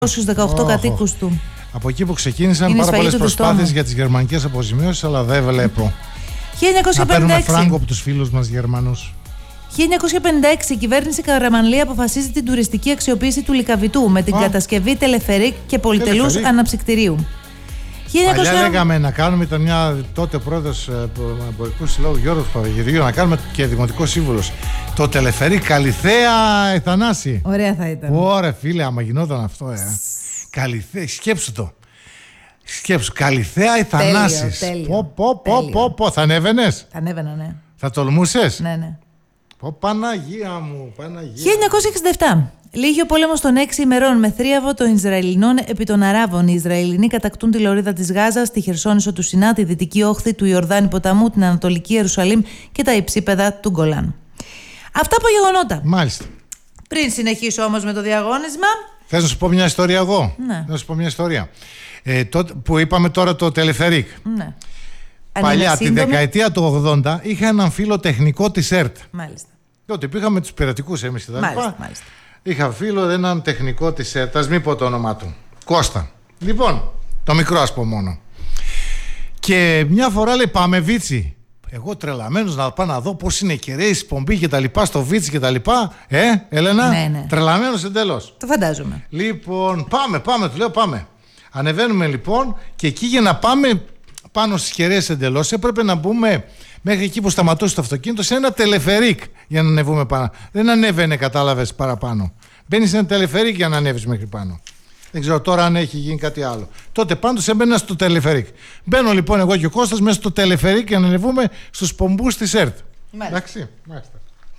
18 κατοίκους του. Από εκεί που ξεκίνησαν πάρα πολλές προσπάθειες για τις γερμανικές αποζημιώσεις, αλλά δεν βλέπω 1956. να παίρνουμε φράγκο από τους φίλους μας Γερμανούς. 1956 η κυβέρνηση Καραμανλή αποφασίζει την τουριστική αξιοποίηση του Λυκαβητού με την κατασκευή τελεφερίκ και πολυτελούς αναψυκτηρίου. Παλιά λέγαμε να κάνουμε, ήταν μια τότε πρόεδρος εμπορικού συλλόγου Γιώργος Παπαγεωργίου, να κάνουμε και δημοτικό σύμβουλος. Το τελεφερίκ Καλιθέα Θανάση. Ωραία θα ήταν. Ωραία φίλε, άμα γινόταν αυτό. Καλιθέα, σκέψου το. Σκέψου, Καλιθέα Θανάσης. Πω, θα ανέβαινες? Θα ανέβαινα, ναι. Θα τολμούσες? Ναι. Παναγία μου, Παναγία. 1967. Λύγει ο πόλεμος των 6 ημερών με θρίαβο των Ισραηλινών επί των Αράβων. Οι Ισραηλινοί κατακτούν τη λωρίδα της Γάζας, τη Χερσόνησο του Σινά, τη δυτική όχθη του Ιορδάνη ποταμού, την Ανατολική Ιερουσαλήμ και τα υψίπεδα του Γκολάν. Αυτά από γεγονότα. Μάλιστα. Πριν συνεχίσω όμως με το διαγώνισμα. Θες να σου πω μια ιστορία εγώ? Ναι. Να σου πω μια ιστορία. Που είπαμε τώρα το τελεφερίκ. Ναι. Παλιά, τη δεκαετία του 80, είχα έναν φίλο τεχνικό της ΕΡΤ. Μάλιστα. Τότε πήγαμε τους πειρατικούς εμείς και τα λοιπά. Μάλιστα. Είχα φίλο έναν τεχνικό της ΕΡΤ, ας μην πω το όνομά του. Κώστα. Λοιπόν, το μικρό ας πω μόνο. Και μια φορά λέει πάμε Βίτσι. Εγώ τρελαμένος να πάω να δω πώς είναι κεραία η εκπομπή και τα λοιπά στο Βίτσι και τα λοιπά. Έλενα, ναι. Τρελαμένος εντελώς. Το φαντάζομαι. Λοιπόν, πάμε, του λέω πάμε. Ανεβαίνουμε λοιπόν και εκεί για να πάμε πάνω στις κεραίες εντελώς έπρεπε να μπούμε μέχρι εκεί που σταματούσε το αυτοκίνητο σε ένα τελεφερίκ για να ανεβούμε πάνω. Δεν ανέβαινε, κατάλαβες, παραπάνω. Μπαίνεις σε ένα τελεφερίκ για να ανέβεις μέχρι πάνω. Δεν ξέρω τώρα αν έχει γίνει κάτι άλλο. Τότε πάντως έμπαινα στο τελεφερίκ. Μπαίνω λοιπόν εγώ και ο Κώστας μέσα στο τελεφερίκ για να ανεβούμε στους πομπούς της ΕΡΤ. Μάλιστα. Μάλιστα.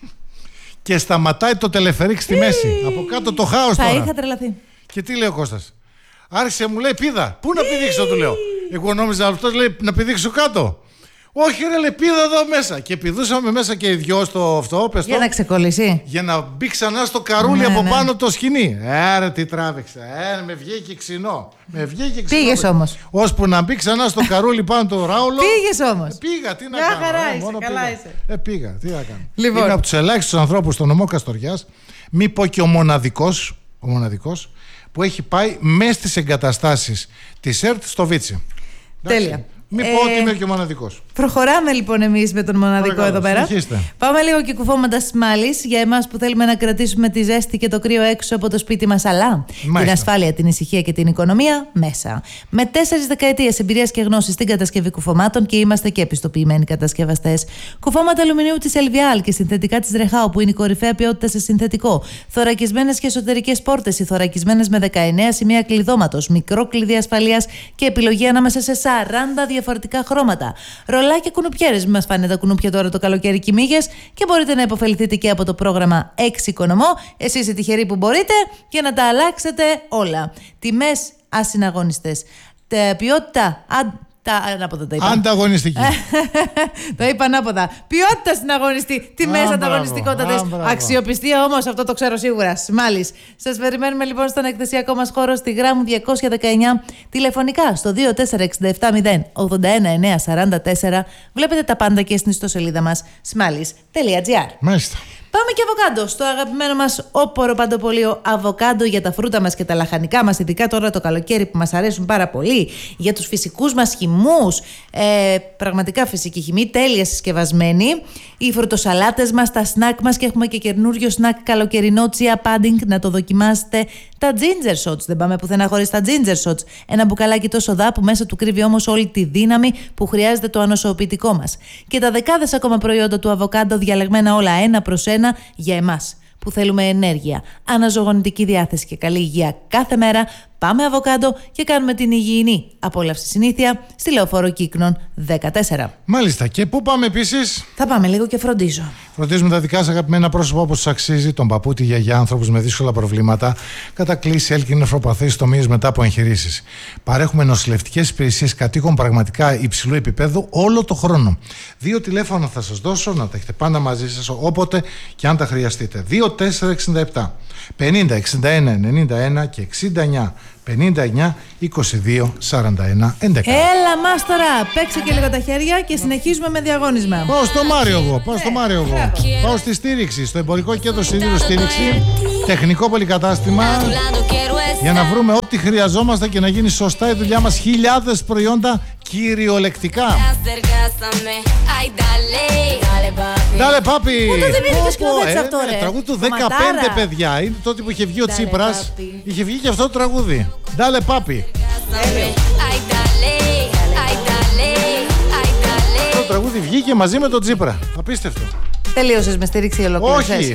Και σταματάει το τελεφερίκ στη μέση. Από κάτω το χάος τώρα. Θα είχα τρελαθεί. Και τι λέει ο Κώστας? Άρχισε, μου λέει, πήδα. Πού να πηδήξω, του λέω. Εγώ νόμιζα αυτός λέει να πηδήξω κάτω. Όχι ρε, λέει, πήδα εδώ μέσα. Και πηδούσαμε μέσα και οι δυο στο αυτό. Για να ξεκολλήσει. Για να μπει ξανά στο καρούλι από πάνω το σκηνή. Ρε, τι τράβηξα. Με βγήκε ξινό. Πήγες όμως. Ώσπου να μπει ξανά στο καρούλι πάνω το ράουλο. Πήγες όμως. Πήγα, τι να κάνω. Μια χαρά είσαι, καλά είσαι. Πήγα, τι να κάνω. Λοιπόν. Είμαι από τους ελάχιστους ανθρώπους στο νομό Καστοριάς, μη πω και ο μοναδικός που έχει πάει μέσα στις εγκαταστάσεις της ΕΡΤ στο Βίτσι. Τέλεια. Μην πω ότι είμαι και ο μοναδικός. Προχωράμε λοιπόν εμείς με τον μοναδικό εδώ πέρα. Συνεχίστε. Πάμε λίγο και κουφώματα Σμάλης για εμάς που θέλουμε να κρατήσουμε τη ζέστη και το κρύο έξω από το σπίτι μας, αλλά την ασφάλεια, την ησυχία και την οικονομία μέσα. Με 4 δεκαετίες εμπειρίας και γνώσης στην κατασκευή κουφωμάτων και είμαστε και επιστοποιημένοι κατασκευαστές. Κουφώματα αλουμινίου της Ελβιάλ και συνθετικά της Ρεχάου που είναι η κορυφαία ποιότητα σε συνθετικό. Θωρακισμένες και εσωτερικές πόρτες, οι θωρακισμένες με 19 σημεία κλειδώματος, μικρό κλειδί ασφαλείας και επιλογή ανάμεσα σε 40 διαφορετικά χρώματα. Ρολάκια κουνουπιέρες, μας φάνε τα κουνούπια τώρα το καλοκαίρι κοιμήγες και μπορείτε να υποφεληθείτε και από το πρόγραμμα 6 οικονομώ. Εσείς οι τυχεροί που μπορείτε και να τα αλλάξετε όλα. Τιμές ασυναγωνιστές. Ποιότητα. Ανάποδα τα είπα. Ανταγωνιστική. Το είπα ανάποδα. Ποιότητα στην αγωνιστή. Τιμές ανταγωνιστικότατες. Αξιοπιστία όμως, αυτό το ξέρω σίγουρα. Σμάλης. Σας περιμένουμε λοιπόν στον εκθεσιακό μας χώρο στη Γράμμου 219. Τηλεφωνικά στο 2467081944. Βλέπετε τα πάντα και στην ιστοσελίδα μας smalis.gr. Μάλιστα. Πάμε και αβοκάντο, στο αγαπημένο μας όπορο παντοπολείο αβοκάντο για τα φρούτα μας και τα λαχανικά μας, ειδικά τώρα το καλοκαίρι που μας αρέσουν πάρα πολύ, για τους φυσικούς μας χυμούς, πραγματικά φυσική χυμή, τέλεια συσκευασμένη, οι φρουτοσαλάτες μας, τα σνακ μας και έχουμε και καινούριο σνακ καλοκαιρινό chia pudding, να το δοκιμάσετε. Τα ginger shots, δεν πάμε πουθενά χωρίς τα ginger shots. Ένα μπουκαλάκι τόσο δά που μέσα του κρύβει όμως όλη τη δύναμη που χρειάζεται το ανοσοποιητικό μας. Και τα δεκάδες ακόμα προϊόντα του αβοκάντο διαλεγμένα όλα ένα προς ένα για εμάς που θέλουμε ενέργεια, αναζωογονητική διάθεση και καλή υγεία κάθε μέρα. Πάμε αβοκάντο και κάνουμε την υγιεινή απόλαυση συνήθεια στη Λεωφόρο Κύκνων 14. Μάλιστα. Και πού πάμε επίσης? Θα πάμε λίγο και φροντίζω. Φροντίζουμε τα δικά σας αγαπημένα πρόσωπα όπως τους αξίζει, τον παππού, τη γιαγιά, άνθρωπους με δύσκολα προβλήματα, κατακλείσει, έλκη, νεφροπαθείς, τομείς μετά από εγχειρήσεις. Παρέχουμε νοσηλευτικές υπηρεσίες κατοίκων πραγματικά υψηλού επίπεδου όλο το χρόνο. 2 τηλέφωνα θα σας δώσω, να τα έχετε πάντα μαζί σας όποτε και αν τα χρειαστείτε. 2467 50 61 91 και 69 59 22 41 11. Έλα μας τώρα, παίξε και λίγο τα χέρια και συνεχίζουμε με διαγώνισμα. Πάω στο Μάριο εγώ, πάω στη στήριξη, στο εμπορικό κέντρο Σιδήρου Στήριξη. τεχνικό πολυκατάστημα για να βρούμε ό,τι χρειαζόμαστε και να γίνει σωστά η δουλειά μας. Χιλιάδες προϊόντα κυριολεκτικά. Ντάλε πάπι! Πού το θυμήθηκες και το θέτεις αυτό, ρε? Τραγούδι του 15, παιδιά. Είναι τότε που είχε βγει ο Τσίπρας. Είχε βγει και αυτό το τραγούδι. Ντάλε πάπι. Το τραγούδι βγήκε μαζί με τον Τσίπρα. Απίστευτο. Τελείωσες με στήριξη ολοκλήρωσες? Όχι.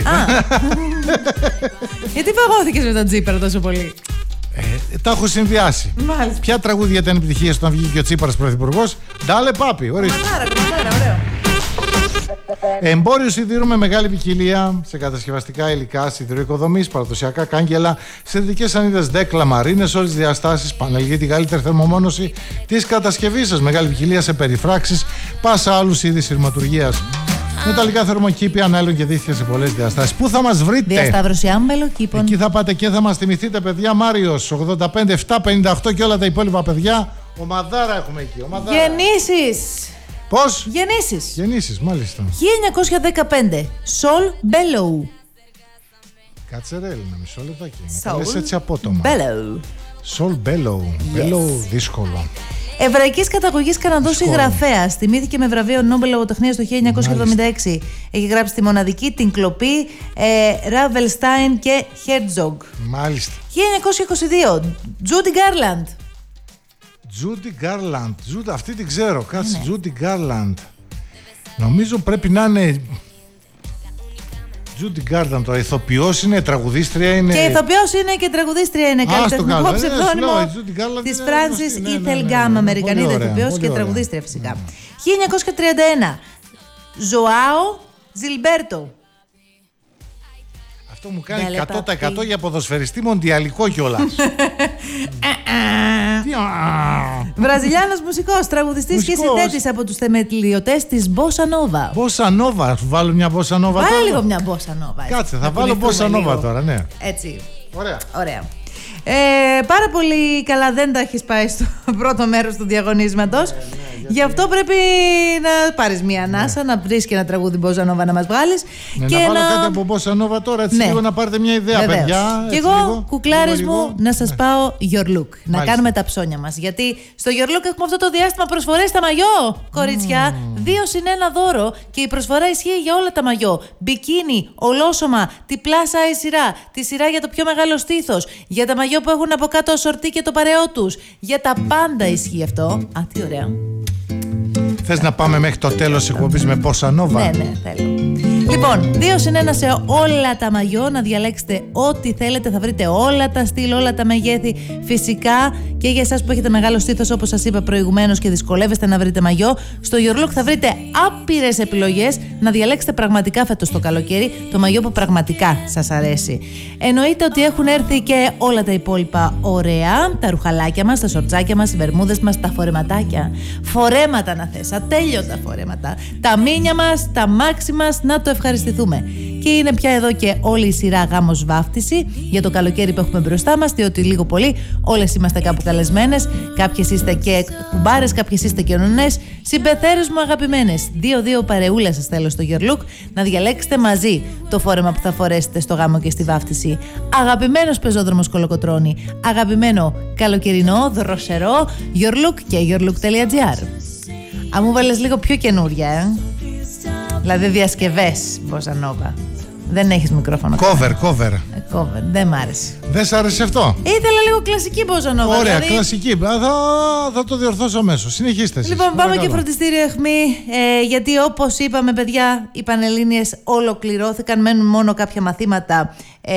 Γιατί παγώθηκες με τον Τσίπρα τόσο πολύ? Τα έχω συνδυάσει. Μάλιστα. Ποια τραγούδια ήταν επιτυχία όταν βγήκε ο Τσίπρας πρωθυπουργός? Ντάλε πάπι. Ορίστε. Ωραίο. Εμπόριο σιδήρου με μεγάλη ποικιλία σε κατασκευαστικά υλικά, σιδηροοικοδομής, παραδοσιακά κάγκελα, συνδετικές σανίδες δέκλα, μαρίνες, όλες τις διαστάσεις, πανελ για την καλύτερη θερμομόνωση της κατασκευής σας. Μεγάλη ποικιλία σε περιφράξεις, πάσα άλλους είδη σειρματουργίας. Μεταλλικά θερμοκήπια, νάιλον και δίχτυα σε πολλές διαστάσεις. Πού θα μας βρείτε? Διασταυρωσιά μελοκήπων. Εκεί θα πάτε και θα μας θυμηθείτε, παιδιά. Μάριος 85 758 και όλα τα υπόλοιπα παιδιά. Ομαδάρα έχουμε εκεί. Ομαδάρα. Γεννήσεις. Πώς? Γεννήσεις, μάλιστα. 1915. Σολ Μπέλοου. Κάτσε ρε Έλληνα, μισό λεπτάκι. Λες έτσι απότομα. Μπέλοου. Σολ Μπέλοου. Μπέλοου δύσκολο. Εβραϊκής καταγωγής Καναδός συγγραφέας. Τιμήθηκε με βραβείο Νόμπελ Λογοτεχνίας το 1976. Έχει γράψει τη μοναδική, την κλοπή, Ράβελστάιν και Χέρτζογκ. Μάλιστα. 1922. Τζούντι Γκάρλαντ. Τζούντι Γκάρλαντ. Αυτή την ξέρω. Κάτσε, Τζούντι Γκάρλαντ. Νομίζω πρέπει να είναι. Τζούντι Γκάρλαντ, το ηθοποιός είναι, τραγουδίστρια είναι. Και ηθοποιός είναι και τραγουδίστρια είναι. Καλλιτεχνικό ψευδόνυμο της Φράνσις Ήθελ Γκάμ, Αμερικανίδα ηθοποιός και τραγουδίστρια φυσικά. 1931. Ζωάο Ζιλμπέρτο. Αυτό μου κάνει 100% για ποδοσφαιριστή μοντιαλικό κιόλας. Βραζιλιάνος μουσικός, τραγουδιστής και συνθέτης από τους θεμελιωτές της Μπόσα Νόβα. Μπόσα Νόβα, θα βάλω μια Μπόσα Νόβα τώρα. Βάλε λίγο μια Μπόσα Νόβα. Κάτσε, θα βάλω Μπόσα Νόβα τώρα, ναι. Έτσι. Ωραία. Πάρα πολύ καλά δεν τα έχεις πάει στο πρώτο μέρος του διαγωνίσματος. Γι' αυτό πρέπει να πάρεις μια ανάσα, να βρεις και ένα τραγούδι Μπόσα Νόβα να μας βγάλεις. Και να βάλω κάτι από Μπόσα Νόβα τώρα, έτσι λίγο να πάρετε μια ιδέα, παιδιά. Και εγώ, κουκλάρες μου, να σας πάω Your Look. Να κάνουμε τα ψώνια μας. Γιατί στο Your Look έχουμε αυτό το διάστημα προσφορές στα μαγιό, κορίτσια. 2 συν 1 δώρο και η προσφορά ισχύει για όλα τα μαγιό. Μπικίνι, ολόσωμα, τη plus size σειρά, τη σειρά για το πιο μεγάλο στήθος, για τα μαγιό που έχουν από κάτω σορτί και το παρεό τους. Για τα πάντα ισχύει αυτό. Α, τι ωραία. Θες να πάμε μέχρι το τέλος της εκπομπής με Μπόσα Νόβα? Ναι, θέλω. Λοιπόν, 2 συν 1 σε όλα τα μαγιό, να διαλέξετε ό,τι θέλετε, θα βρείτε όλα τα στυλ, όλα τα μεγέθη. Φυσικά και για εσάς που έχετε μεγάλο στήθος, όπως σας είπα προηγουμένως και δυσκολεύεστε να βρείτε μαγιό, στο Your Look θα βρείτε άπειρες επιλογές να διαλέξετε πραγματικά φέτος το καλοκαίρι το μαγιό που πραγματικά σας αρέσει. Εννοείται ότι έχουν έρθει και όλα τα υπόλοιπα ωραία, τα ρουχαλάκια μας, τα σορτσάκια μας, οι βερμούδες μας, τα φορεματάκια. Φορέματα να θες, ατέλειωτα φορέματα. Τα μίνια μας, τα μάξι μας, να το ευχαριστηθούμε. Και είναι πια εδώ και όλη η σειρά γάμος βάφτιση για το καλοκαίρι που έχουμε μπροστά μας, διότι λίγο πολύ όλες είμαστε κάπου καλεσμένες. Κάποιες είστε και κουμπάρες, κάποιες είστε και νονές. Συμπεθέρες μου αγαπημένες, 2-2 παρεούλα σας θέλω στο Your Look να διαλέξετε μαζί το φόρεμα που θα φορέσετε στο γάμο και στη βάφτιση. Αγαπημένος πεζόδρομος Κολοκοτρώνη, αγαπημένο καλοκαιρινό, δροσερό, Your Look και yourlook.gr. Αν μου βάλες λίγο πιο καινούρια, δηλαδή διασκευές Μπόσα Νόβα. Δεν έχεις μικρόφωνο. Cover. Δεν μ' άρεσε. Δεν σ' άρεσε αυτό? Ήθελα λίγο κλασική Μπόσα Νόβα. Ωραία, δηλαδή... κλασική. Θα το διορθώσω αμέσως. Συνεχίστε εσείς. Λοιπόν, πάμε και φροντιστήριο αιχμή. Γιατί όπως είπαμε, παιδιά, οι Πανελλήνιες ολοκληρώθηκαν. Μένουν μόνο κάποια μαθήματα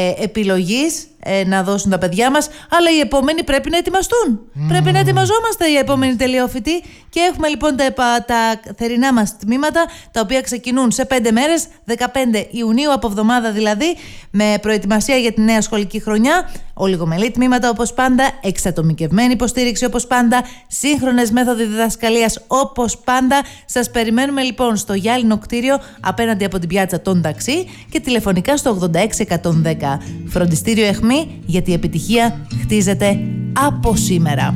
επιλογής να δώσουν τα παιδιά μας, αλλά οι επόμενοι πρέπει να ετοιμαστούν. Πρέπει να ετοιμαζόμαστε οι επόμενοι τελειόφοιτοι και έχουμε λοιπόν τα θερινά μας τμήματα, τα οποία ξεκινούν σε 5 μέρες, 15 Ιουνίου, από εβδομάδα δηλαδή, με προετοιμασία για τη νέα σχολική χρονιά. Ολιγομελή τμήματα όπως πάντα, εξατομικευμένη υποστήριξη όπως πάντα, σύγχρονες μέθοδοι διδασκαλίας όπως πάντα. Σας περιμένουμε λοιπόν στο γυάλινο κτίριο απέναντι από την πιάτσα των ταξί και τηλεφωνικά στο 86110. Φροντιστήριο αιχμή, γιατί η επιτυχία χτίζεται από σήμερα.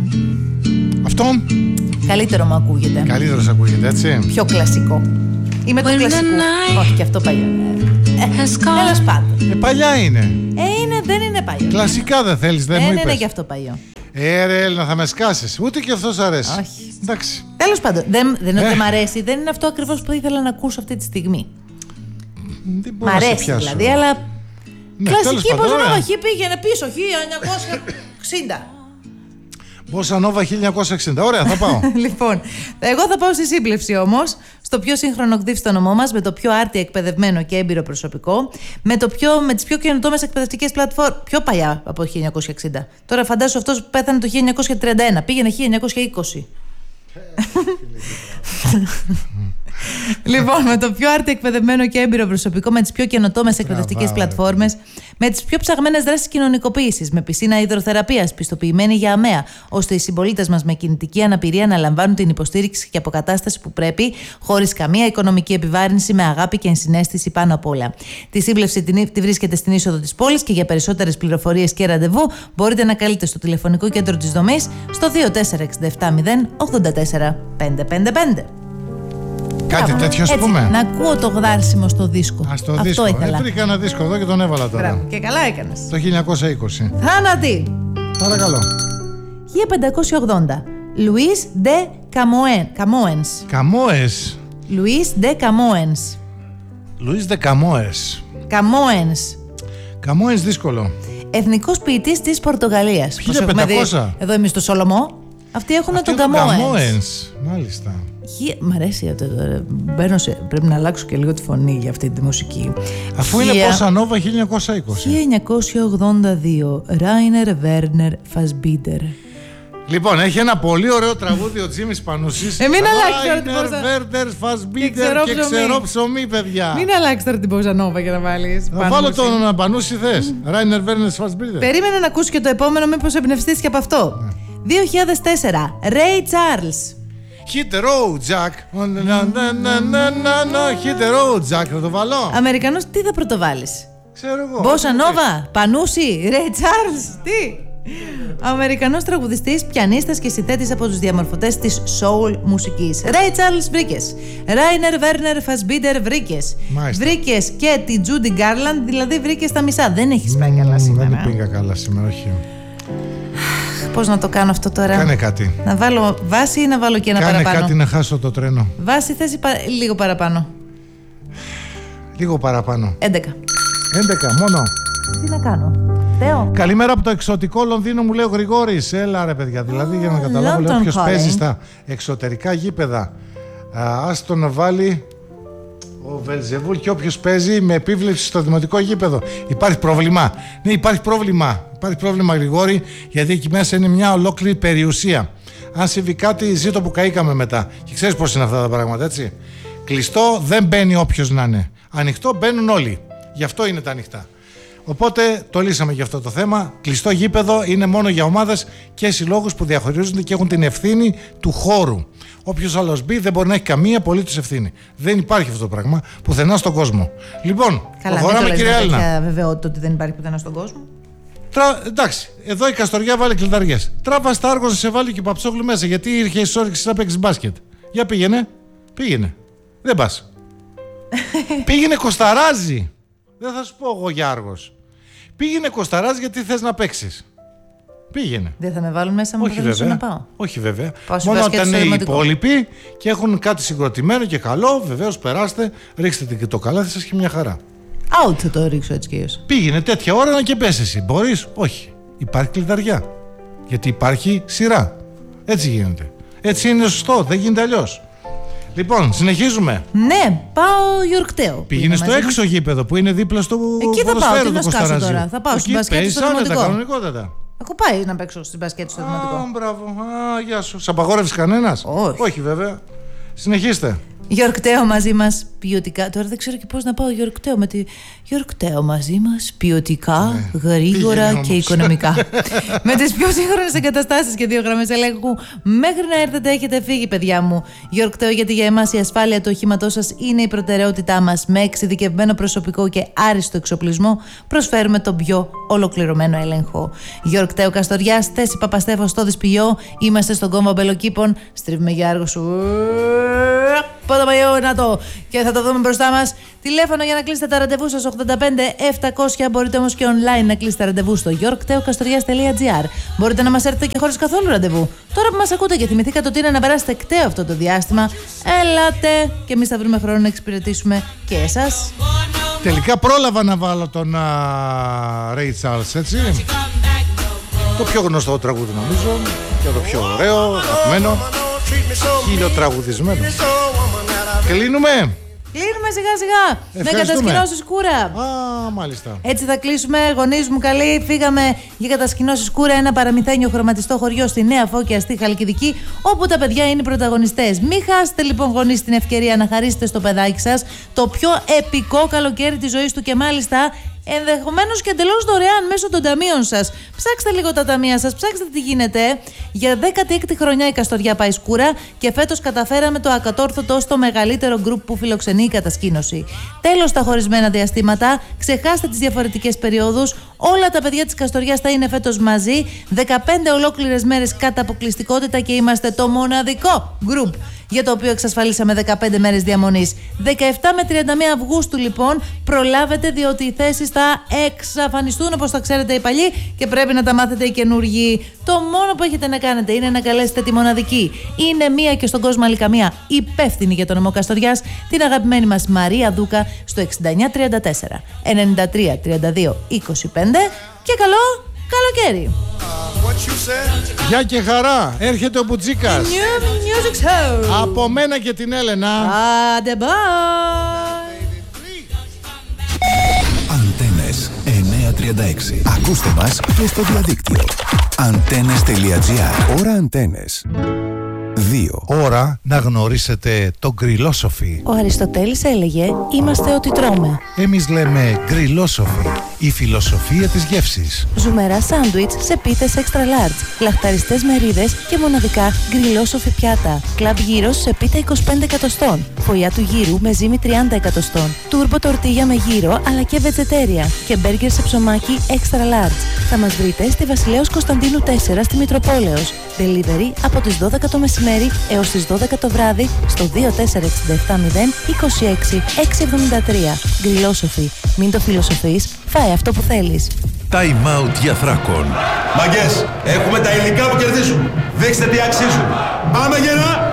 Αυτό καλύτερο μου ακούγεται. Καλύτερος ακούγεται, έτσι. Πιο κλασικό. Είμαι του κλασικού. Όχι, και αυτό παλιό. Τέλος πάντων. Παλιά είναι. Είναι δεν είναι παλιό. Κλασικά δεν θέλεις, δεν μου είπες. Δεν είναι και αυτό παλιό. Ρε Έλληνα, θα με σκάσεις. Ούτε και αυτό σ' αρέσει. Όχι. Εντάξει. Τέλος πάντων, δεν είναι ότι μ' αρέσει, δεν είναι αυτό ακριβώς που ήθελα να ακούσω αυτή τη στιγμή. Μ' αρέσει δηλαδή, αλλά. Ναι, κλασική Μποσανόβα πήγαινε πίσω, 1960. Μποσανόβα 1960. Ωραία, θα πάω. Λοιπόν, εγώ θα πάω στη σύμπλευση όμως, στο πιο σύγχρονο κτήφι στο νομό μας, με το πιο άρτια εκπαιδευμένο και έμπειρο προσωπικό, με τις πιο καινοτόμες εκπαιδευτικές πλατφόρμες. Πιο παλιά από το 1960. Τώρα φαντάσου αυτός που πέθανε το 1931, πήγαινε 1920. Λοιπόν, με το πιο άρτιο εκπαιδευμένο και έμπειρο προσωπικό, με τις πιο καινοτόμες εκπαιδευτικές πλατφόρμες, με τις πιο ψαγμένες δράσεις κοινωνικοποίησης, με πισίνα υδροθεραπείας, πιστοποιημένη για ΑΜΕΑ, ώστε οι συμπολίτες μας με κινητική αναπηρία να λαμβάνουν την υποστήριξη και αποκατάσταση που πρέπει, χωρίς καμία οικονομική επιβάρυνση, με αγάπη και ενσυναίσθηση πάνω απ' όλα. Τη σύμπλευση τη βρίσκεται στην είσοδο της πόλης και για περισσότερες πληροφορίες και ραντεβού μπορείτε να καλείτε στο τηλεφωνικό κέντρο της δομής στο 24670 84 555. Κάτι τέτοιο, ας πούμε. Να ακούω το γδάρσιμο στο δίσκο. Στο αυτό δίσκο. Ήθελα. Βρήκα ένα δίσκο εδώ και τον έβαλα τώρα. Μπράβο, και καλά έκανες. Το 1920. Θάνατη. Παρακαλώ. 1580. Λουίς Ντε Καμόενς. Καμόες. Λουίς Ντε Καμόενς. Λουίς Ντε Καμόες. Καμόενς. Καμόες δύσκολο. Εθνικός ποιητής της Πορτογαλίας. 1500. Εδώ εμείς στο Σολομό. Αυτοί έχουν τον Καμόενς. Μάλιστα. Μ' αρέσει αυτό. Πρέπει να αλλάξω και λίγο τη φωνή για αυτή τη μουσική. Αφού είναι Μποσανόβα 1920. 1982. Ράινερ Βέρνερ Φασμπίντερ. Λοιπόν, έχει ένα πολύ ωραίο τραγούδι ο Τζίμις Πανούσης. Μην αλλάξει Ράινερ Βέρνερ Φασμπίντερ και ξερό ψωμί, παιδιά. Μην αλλάξει τώρα την Μποσανόβα για να βάλεις. Θα βάλω τον Πανούση θες. Ράινερ Βέρνερ Φασμπίντερ. Περίμενε να ακούσει και το επόμενο, μήπως εμπνευστείς και από αυτό. 2004. Ray Charles. Hit the road, Jack. Hit the road, Jack. Θα το βάλω. Αμερικανός, τι θα πρωτοβάλεις? Ξέρω εγώ. Μποσανόβα, Πανούση, Ray Charles, τι? Αμερικανός τραγουδιστής, πιανίστας και συνθέτης από τους διαμορφωτές της soul μουσικής. Ray Charles βρήκες. Rainer Werner Fassbinder βρήκες. Βρήκες και τη Judy Garland, δηλαδή βρήκες τα μισά. Δεν έχεις πάει καλά σήμερα. Δεν πήγα καλά σήμερα, όχι. Πώς να το κάνω αυτό τώρα? Κάνε κάτι. Να βάλω βάση ή να βάλω και ένα παραπάνω? Κάνε κάτι να χάσω το τρένο. Βάση θες ή λίγο παραπάνω? Λίγο παραπάνω. 11. 11 μόνο. Τι να κάνω? Θεό. Καλημέρα από το εξωτικό Λονδίνο, μου λέει ο Γρηγόρης. Έλα ρε παιδιά, δηλαδή για να καταλάβω, λέω ποιος παίζει στα εξωτερικά γήπεδα. Ας τον βάλει ο Βελζεβούλ και όποιος παίζει με επίβλεψη στο δημοτικό γήπεδο. Υπάρχει πρόβλημα. Ναι, υπάρχει πρόβλημα. Υπάρχει πρόβλημα, Γρηγόρη, γιατί εκεί μέσα είναι μια ολόκληρη περιουσία. Αν συμβεί κάτι, ζήτω που καήκαμε μετά. Και ξέρεις πώς είναι αυτά τα πράγματα, έτσι. Κλειστό δεν μπαίνει όποιος να είναι. Ανοιχτό μπαίνουν όλοι. Γι' αυτό είναι τα ανοιχτά. Οπότε το λύσαμε για αυτό το θέμα. Κλειστό γήπεδο είναι μόνο για ομάδες και συλλόγους που διαχωρίζονται και έχουν την ευθύνη του χώρου. Όποιος άλλος μπει δεν μπορεί να έχει καμία απολύτως ευθύνη. Δεν υπάρχει αυτό το πράγμα πουθενά στον κόσμο. Λοιπόν, προχωράμε, κύριε Έλληνα. Καλά, βεβαιότητα ότι δεν υπάρχει πουθενά στον κόσμο. Εντάξει, εδώ η Καστοριά βάλει κλειδαριές. Τράβα στα Άργος να σε βάλει και ο Παψόγλου μέσα, γιατί ήρθε η όρεξη να παίξει μπάσκετ. Για πήγαινε. Δεν πας. Πήγαινε, κοσταράζει. Δεν θα σου πω εγώ για Άργος. Πήγαινε, κοσταράζει, γιατί θες να παίξεις. Πήγαινε. Δεν θα με βάλουν μέσα μου, να πάω. Όχι βέβαια. Μόνο όταν είναι οι υπόλοιποι και έχουν κάτι συγκροτημένο και καλό, βεβαίως περάστε, ρίξτε το καλάθι σας και μια χαρά. Out θα το ρίξω έτσι κι αλλιώς. Πήγαινε τέτοια ώρα να και πες εσύ. Μπορείς? Όχι. Υπάρχει κλειδαριά. Γιατί υπάρχει σειρά. Έτσι γίνεται. Έτσι είναι σωστό. Δεν γίνεται αλλιώς. Λοιπόν, συνεχίζουμε. Ναι, πάω Γιορκταίο. Πήγαινε στο έξω γήπεδο που είναι δίπλα στο ποδοσφαίρο του Κωνσταντινού. Τώρα. Θα πάω στην μπασκέτη στο δημοτικό. Κανονικότατα. Έχω πάει να παίξω στην μπασκέτη στο δημοτικό. Μπράβο. Γεια σου. Σ' απαγόρευσε κανένας? Όχι βέβαια. Συνεχίστε. Γιορκταίο μαζί μας ποιοτικά. Τώρα δεν ξέρω και πώς να πάω Γιορκταίο με τη Γιορκταίο μαζί μας ποιοτικά, γρήγορα και οικονομικά. Με τις πιο σύγχρονες εγκαταστάσεις και 2 γραμμές ελέγχου. Μέχρι να έρθετε έχετε φύγει, παιδιά μου. Γιορκταίο, γιατί για εμάς η ασφάλεια του οχήματός σας είναι η προτεραιότητά μας. Με εξειδικευμένο προσωπικό και άριστο εξοπλισμό προσφέρουμε τον πιο ολοκληρωμένο έλεγχο. Γιορκταίο Καστοριάς, θέση Παπαστέφος στο Δυσπηλιό. Είμαστε στον κόμβο Μπελοκήπων. Στρίβουμε για Άργο σου. Πότε πάει να το. Και θα το δούμε μπροστά μας. Τηλέφωνο για να κλείσετε τα ραντεβού σας 85-700. Μπορείτε όμως και online να κλείσετε ραντεβού στο yorkteokastοριas.gr. Μπορείτε να μας έρθετε και χωρίς καθόλου ραντεβού. Τώρα που μας ακούτε και θυμηθήκατε ότι είναι να περάσετε κταίο αυτό το διάστημα, έλατε και εμείς θα βρούμε χρόνο να εξυπηρετήσουμε και εσάς. Τελικά πρόλαβα να βάλω τον Ray Charles, έτσι. Το πιο γνωστό τραγούδι νομίζω και το πιο ωραίο, αγαπημένο, χιλιοτραγουδισμένο. Κλείνουμε. Κλείνουμε σιγά σιγά. Με κατασκηνώσεις Κούρα. Α, μάλιστα. Έτσι θα κλείσουμε. Γονείς μου καλοί. Φύγαμε για κατασκηνώσεις Κούρα, ένα παραμυθένιο χρωματιστό χωριό στη Νέα Φώκια στη Χαλκιδική, όπου τα παιδιά είναι οι πρωταγωνιστές. Μην χάσετε λοιπόν, γονείς, την ευκαιρία να χαρίσετε στο παιδάκι σας το πιο επικό καλοκαίρι της ζωής του και μάλιστα ενδεχομένως και εντελώς δωρεάν μέσω των ταμείων σας. Ψάξτε λίγο τα ταμεία σας, ψάξτε τι γίνεται. Για 16η χρονιά η Καστοριά πάει σκούρα και φέτος καταφέραμε το ακατόρθωτο στο μεγαλύτερο γκρουπ που φιλοξενεί η κατασκήνωση. Τέλος τα χωρισμένα διαστήματα, ξεχάστε τις διαφορετικές περιόδους. Όλα τα παιδιά της Καστοριάς θα είναι φέτος μαζί. 15 ολόκληρες μέρες κατά αποκλειστικότητα και είμαστε το μοναδικό γκρουπ για το οποίο εξασφαλίσαμε 15 μέρες διαμονής. 17 με 31 Αυγούστου λοιπόν προλάβετε, διότι οι θέσεις θα εξαφανιστούν όπως τα ξέρετε οι παλιοί και πρέπει να τα μάθετε οι καινούργοι. Το μόνο που έχετε να κάνετε είναι να καλέσετε τη μοναδική. Είναι μία και στον κόσμο άλλη καμία υπεύθυνη για τον νομό Καστοριάς, την αγαπημένη μας Μαρία Δούκα στο 6934 93 32 25 και καλό καλοκαίρι. Γεια και χαρά, έρχεται ο Μπουτζίκας. Music Show. Από μένα και την Έλενα. Άντε bye. Αντένες 936. Ακούστε μας και στο διαδίκτυο. Antennes.gr. Ώρα Αντένες 2. Ώρα να γνωρίσετε το γκριλόσοφι. Ο Αριστοτέλης έλεγε «Είμαστε ό,τι τρώμε». Εμείς λέμε γκριλόσοφι, η φιλοσοφία της γεύσης. Ζουμερά σάντουιτς σε πίθες extra large, λαχταριστές μερίδες και μοναδικά γκριλόσοφι πιάτα. Κλαμπ γύρος σε πίτα 25 εκατοστών, φωλιά του γύρου με ζύμη 30 εκατοστών, τούρμπο τορτίγια με γύρο αλλά και βετζετέρια και μπέργκερ σε ψωμάκι extra large. Θα μας βρείτε στη Βασιλέως Κωνσταντίνου 4 στη Μητροπόλεως. Delivery από τις 12 το μεσημέρι έως τις 12 το βράδυ στο 24670 26 673. Γκριλόσοφι. Μην το φιλοσοφείς, φάε αυτό που θέλεις. Time out για Θράκον. Μαγκές, έχουμε τα υλικά που κερδίζουν. Δείξτε τι αξίζουν. Πάμε γερά!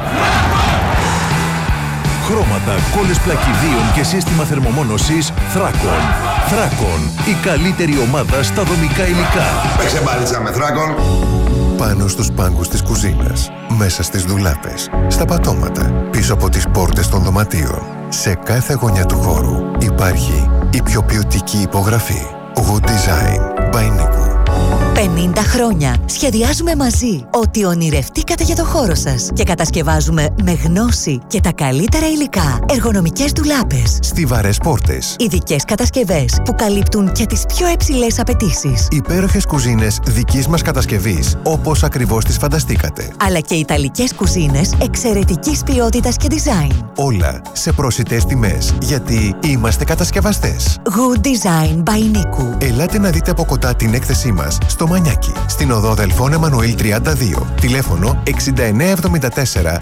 Χρώματα, κόλλες πλακιδίων και σύστημα θερμομόνωσης Θράκον. Θράκον, η καλύτερη ομάδα στα δομικά υλικά. Παίξε μπάλιτσα με Θράκον. Πάνω στους πάγκους της κουζίνας, μέσα στις ντουλάπες, στα πατώματα, πίσω από τις πόρτες των δωματίων. Σε κάθε γωνιά του χώρου υπάρχει η πιο ποιοτική υπογραφή. Good Design by Nico. 50 χρόνια σχεδιάζουμε μαζί ό,τι ονειρευτήκατε για το χώρο σας και κατασκευάζουμε με γνώση και τα καλύτερα υλικά. Εργονομικές ντουλάπες, Στιβαρές πόρτες, ειδικές κατασκευές που καλύπτουν και τις πιο υψηλές απαιτήσεις. υπέροχες κουζίνες δικής μας κατασκευής, όπως ακριβώς τις φανταστήκατε. Αλλά και ιταλικές κουζίνες εξαιρετικής ποιότητας και design. Όλα σε προσιτές τιμές, γιατί είμαστε κατασκευαστές. Good Design by Nico. Ελάτε να δείτε από κοντά την έκθεσή μας στο Μανιάκι, στην οδό Δελφών Εμμανουήλ 32. Τηλέφωνο 6974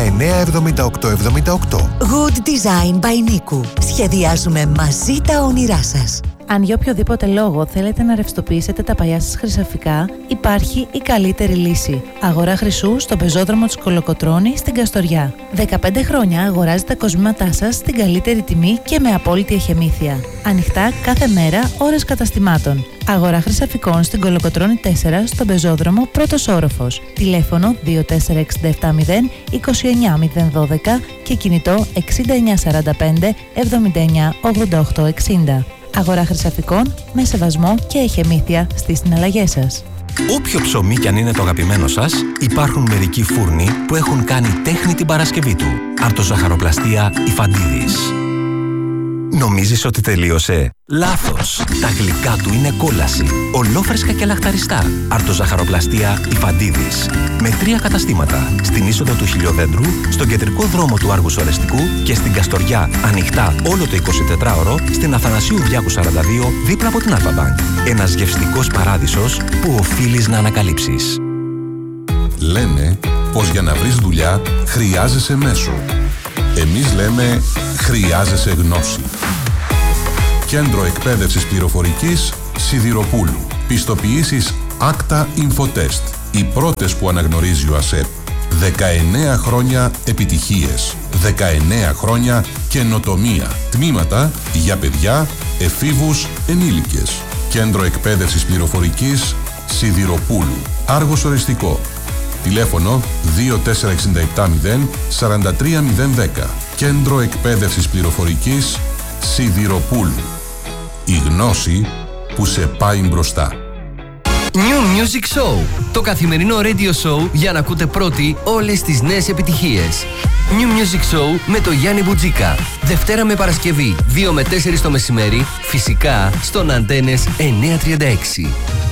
197878. Good Design by Nico. Σχεδιάζουμε μαζί τα όνειρά σας. Αν για οποιοδήποτε λόγο θέλετε να ρευστοποιήσετε τα παλιά σας χρυσαφικά, υπάρχει η καλύτερη λύση. Αγορά χρυσού στον πεζόδρομο της Κολοκοτρώνη στην Καστοριά. 15 χρόνια αγοράζετε τα κοσμήματά σας στην καλύτερη τιμή και με απόλυτη εχεμήθεια. Ανοιχτά κάθε μέρα, ώρες καταστημάτων. Αγορά χρυσαφικών στην Κολοκοτρώνη 4 στον πεζόδρομο πρώτος όροφος. Τηλέφωνο 24670 29012 και κινητό 6945 79 88 60. Αγορά χρυσαφικών με σεβασμό και εχεμήθεια στις συναλλαγές σας. Όποιο ψωμί κι αν είναι το αγαπημένο σας, υπάρχουν μερικοί φούρνοι που έχουν κάνει τέχνη την Παρασκευή του. Αρτοζαχαροπλαστεία Ιφαντίδης. Νομίζεις ότι τελείωσε? Λάθος! Τα γλυκά του είναι κόλαση. Ολόφρεσκα και λαχταριστά. Αρτοζαχαροπλαστεία Ιφαντίδης. Με 3 καταστήματα. Στην είσοδο του Χιλιοδέντρου, στον κεντρικό δρόμο του Άργους Ορεστικού και στην Καστοριά, ανοιχτά όλο το 24ωρο, στην Αθανασίου Διάκου 42, δίπλα από την Αλφα-Μπανκ. Ένας γευστικός παράδεισος που οφείλεις να ανακαλύψεις. Λένε πως για να βρεις δουλειά χρειάζεσαι μέσο. Εμείς λέμε χρειάζεσαι γνώση. Κέντρο Εκπαίδευσης Πληροφορικής Σιδηροπούλου. Πιστοποιήσεις Acta Infotest. Οι πρώτες που αναγνωρίζει ο ΑΣΕΠ. 19 χρόνια επιτυχίες. 19 χρόνια καινοτομία. Τμήματα για παιδιά, εφήβους, ενήλικες. Κέντρο Εκπαίδευσης Πληροφορικής Σιδηροπούλου. Άργος οριστικό. Τηλέφωνο 24670 43010. Κέντρο Εκπαίδευσης Πληροφορικής Σιδηροπούλου. Η γνώση που σε πάει μπροστά. New Music Show. Το καθημερινό radio show για να ακούτε πρώτοι όλες τις νέες επιτυχίες. New Music Show με το Γιάννη Μπουτζίκα. Δευτέρα με Παρασκευή, 2 με 4 το μεσημέρι, φυσικά στον Αντένες 936.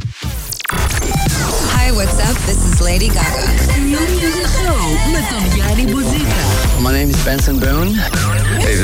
Hi, what's up? This is Lady Gaga. New Music Show με τον Γιάννη Μπουτζίκα. My name is Benson Boone.